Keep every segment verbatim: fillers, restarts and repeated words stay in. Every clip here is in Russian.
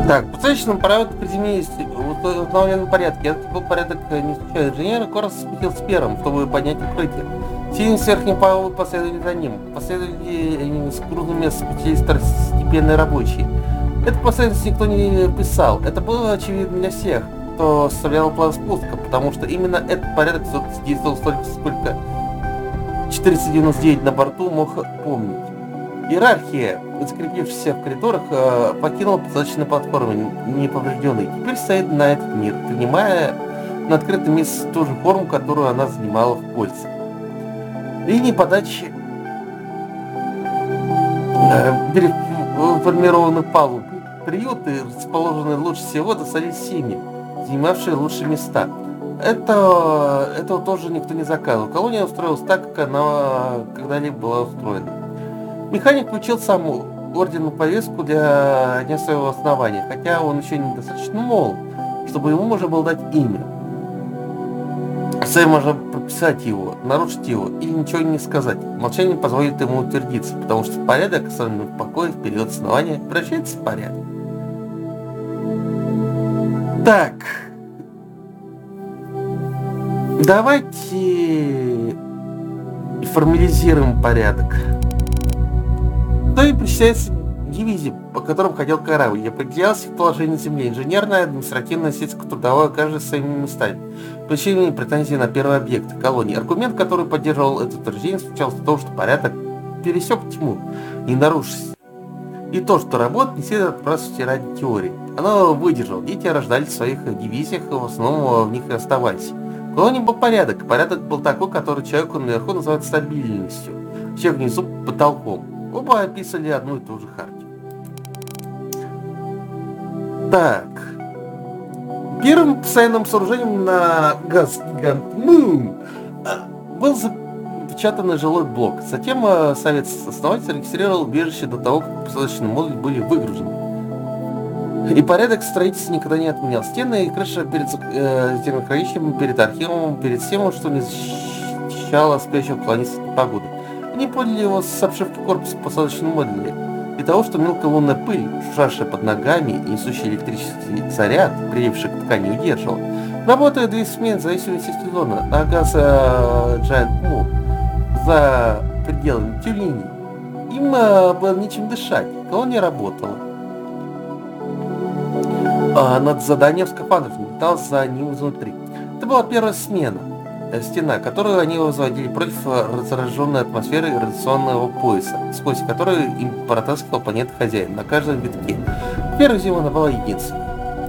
Так, посадочным порядок приземлились в установленном порядке. Это был порядок не случайно. Инженер Корос спустился первым, чтобы поднять укрытие. Сильные с верхней палубы последовали за ним. Последовали с крупными спустились второстепенные рабочие. Эту последовательность никто не писал. Это было очевидно для всех, кто составлял план спуска, потому что именно этот порядок действовал столько, сколько четыреста девяносто девять на борту мог помнить. Иерархия, закрепившаяся в коридорах, покинула посадочную платформу неповрежденной. Теперь стоит на этот мир, принимая на открытом месте ту же форму, которую она занимала в кольце. Линии подачи переформированы палубы. Приюты, расположенные лучше всего, достались семьи, занимавшие лучшие места. Это, этого тоже никто не заказывал. Колония устроилась так, как она когда-либо была устроена. Механик включил сам орденную повестку для дня своего основания, хотя он еще недостаточно молод, чтобы ему можно было дать имя. Сэм можно прописать его, нарушить его или ничего не сказать. Молчание позволит ему утвердиться, потому что порядок, особенно в покое, в период основания, превращается в порядок. Так. Давайте формализируем порядок. То и причисляется дивизии, по которым ходил корабль, и определялось их положение на Земле. Инженерное, административное, сельско-трудовое, каждый своими местами. Причины и претензии на первый объект колонии. Аргумент, который поддерживал это утверждение, заключался в том, что порядок пересек тьму, не нарушился. И то, что работа не следует отбрасывать ради теории. Оно выдержало. Дети рождались в своих дивизиях, и в основном в них и оставались. В колонии был порядок. Порядок был такой, который человеку наверху называют стабильностью, человек внизу потолком. Оба описали одну и ту же хартию. Так. Первым постоянным сооружением на газ-гигант Мун был запечатанный жилой блок. Затем совет основателей регистрировал убежище до того, как посадочные модули были выгружены. И порядок строительства никогда не отменял. Стены и крыша перед э, термохранилищем, перед архивом, перед всем, что не защищало спящего колонистов от погоды. Они поняли его с обшивки корпуса посадочного модуля. И того, что мелкая лунная пыль, шуршавшая под ногами и несущий электрический заряд, приливший к ткани, удерживал. Работают две смены в зависимости от сезона. На газ Giant Moon за пределами тюлени. Им э, было нечем дышать. Колония работала. А над заданием скафандров не летал за ним изнутри. Это была первая смена. Стена, которую они возводили против разраженной атмосферы радиационного пояса, сквозь которую им протаскивал планета хозяин на каждом витке. Первую зиму она была единственной.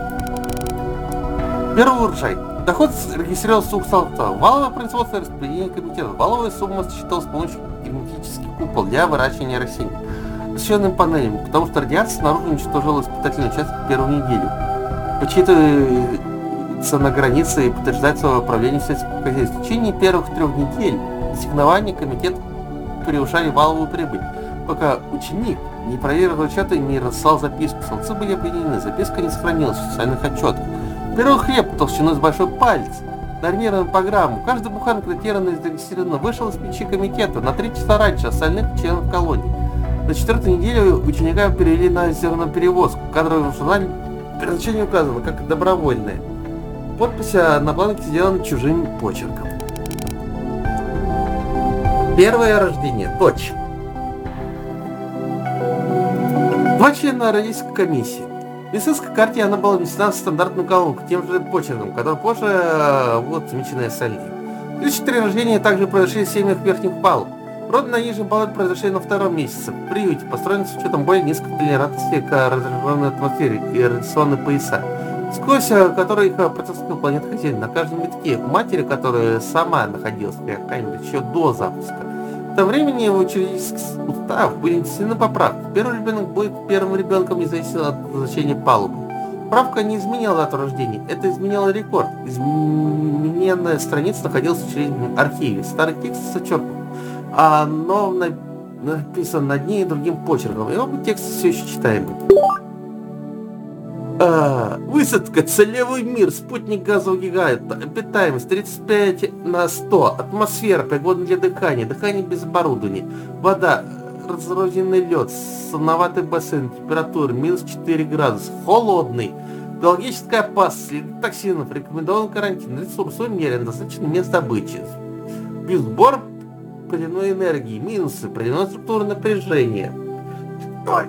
Первый урожай. Доход регистрировался двух столбцов. Валовое производство и распределение комитета. Валовая сумма считалась с помощью герметических купол для выращивания растений, освещенными панелями, потому что радиация снаружи уничтожила испытательный участок первую неделю. Почитывается на границе и подтверждает свое управление сельского хозяйства. В течение первых трех недель ассигнования комитет превышали валовую прибыль, пока ученик не проверил отчеты и не разослал записку. Столбцы были определены, записка не сохранилась в официальных отчетах. Первый хлеб толщиной с большой палец, нормированную программу. Каждый буханка датирована и зарегистрирована вышел из печи комитета на три часа раньше остальных членов колонии. На четвертой неделе ученика перевели на зерноперевозку. Кадровый журнал предназначение указано как добровольное. Подпись на бланке сделана чужим почерком. Первое рождение. Дочь. Два члена родительской комиссии. В медицинской карте она была внесена в стандартную колонку тем же почерком, который позже вот замеченные остальные. Три-четыре рождения также произошли в семьях верхних палуб. Роды на нижнем палубе произошли на втором месяце. В приюте построен с учетом более низкой толерантности к разряженной атмосфере и радиационные пояса, сквозь которые их протаскивал планета хозяин на каждом витке. У матери, которая сама находилась в камере еще до запуска. В то времени в учредительский устав были внесены поправки. Первый ребенок будет первым ребенком независимо от значения палубы. Правка не изменила дату рождения, это изменяло рекорд. Измененная страница находилась в учредительном архиве. Старый текст зачеркнут, а но написан над ней другим почерком, и оба текста все еще читаемы. А, высадка, целевой мир, спутник газового гиганта, обитаемость тридцать пять на сто, атмосфера, пригодна для дыхания, дыхание без оборудования, вода, разрозненный лед, солоноватый бассейн, температура минус четыре градуса, холодный, биологическая опасность, следы токсинов, рекомендован карантин, ресурс умерен, достаточно мест добычи. Плюс сбор проводной энергии, минусы, проводное структурное напряжение. Ой.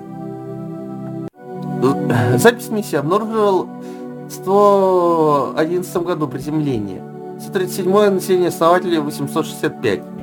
Запись миссии обнаруживал в сто одиннадцатом году приземление. сто тридцать седьмое население основателей восемьсот шестьдесят пять.